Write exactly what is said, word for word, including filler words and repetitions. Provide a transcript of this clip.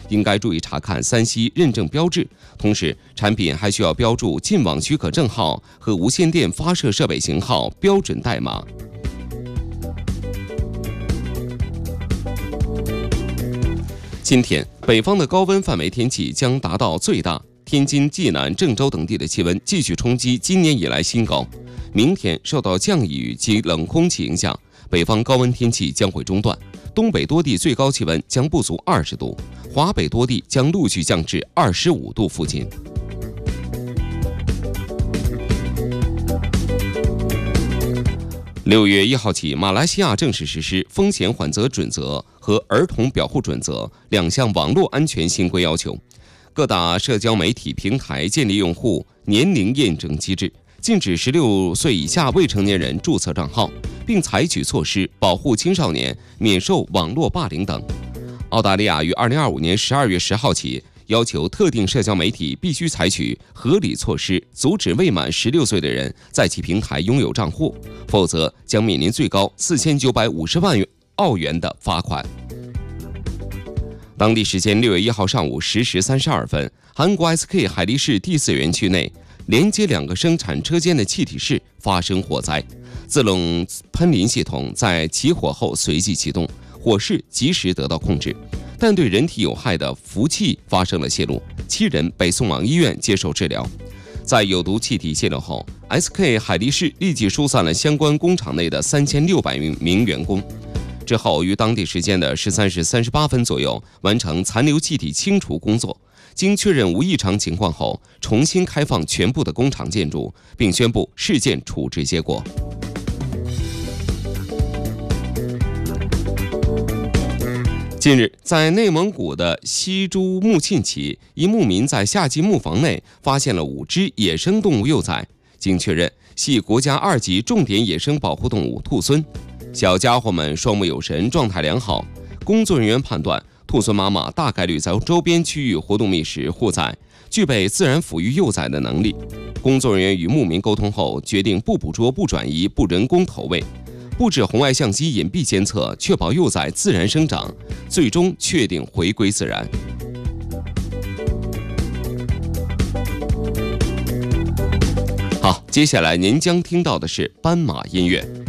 应该注意查看三 C 认证标志，同时产品还需要标注进网许可证号和无线电发射设备型号标准代码。今天，北方的高温范围天气将达到最大，天津、济南、郑州等地的气温继续冲击今年以来新高。明天受到降雨及冷空气影响，北方高温天气将会中断，东北多地最高气温将不足二十度，华北多地将陆续降至二十五度附近。六月一号起，马来西亚正式实施风险缓责准则和儿童保护准则两项网络安全新规要求。各大社交媒体平台建立用户年龄验证机制，禁止十六岁以下未成年人注册账号，并采取措施保护青少年免受网络霸凌等。澳大利亚于二零二五年十二月十号起，要求特定社交媒体必须采取合理措施，阻止未满十六岁的人在其平台拥有账户，否则将面临最高四千九百五十万澳元的罚款。当地时间六月一号上午十时三十二分，韩国 S K 海力士第四园区内连接两个生产车间的气体室发生火灾，自动喷淋系统在起火后随即启动，火势及时得到控制，但对人体有害的氟气发生了泄漏，七人被送往医院接受治疗。在有毒气体泄漏后 ，S K 海力士立即疏散了相关工厂内的三千六百名员工。之后，于当地时间的十三时三十八分左右完成残留气体清除工作。经确认无异常情况后，重新开放全部的工厂建筑，并宣布事件处置结果。近日，在内蒙古的西珠木沁旗，一牧民在夏季木房内发现了五只野生动物幼崽，经确认系国家二级重点野生保护动物兔狲。小家伙们双目有神，状态良好。工作人员判断，兔狲妈妈大概率在周边区域活动觅食护崽，具备自然抚育幼崽的能力。工作人员与牧民沟通后，决定不捕捉、不转移、不人工投喂，布置红外相机隐蔽监测，确保幼崽自然生长，最终确定回归自然。好，接下来您将听到的是斑马音乐。